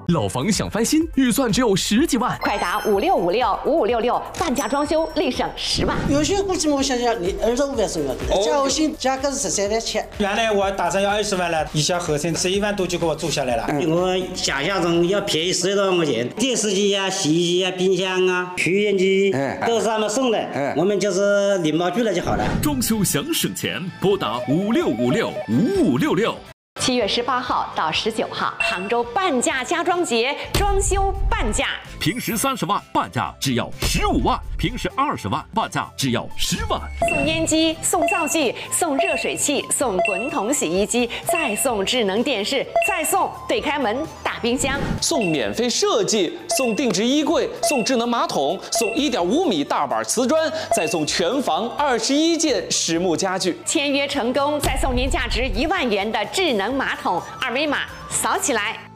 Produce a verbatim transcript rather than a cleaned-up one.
老房想翻新，预算只有十几万， 快打五六五六五五六六，半价装修立省十万。 有些估计我想想，你二十五万是要的，加我新价格是十三万七。 原来我打算要二十万了，一下合成十一万多就给我租下来了。 嗯、我想象中要便宜十多万块钱，电视机啊、洗衣机啊、冰箱啊、取烟机都是他们送的，嗯、我们就是领包去了就好了。 装修想省钱，拨打五六五六五五六六。 七月十八号到十九号，杭州半价家装节，装修半价。 平时三十万，半价只要十五万；平时二十万，半价只要十万。 送烟机，送灶具，送热水器，送滚筒洗衣机，再送智能电视，再送对开门大冰箱， 送免费设计，送定制衣柜，送智能马桶，送一点五米大板瓷砖，再送全房二十一件实木家具。 签约成功，再送您价值一万元的智能马桶，二维码扫起来。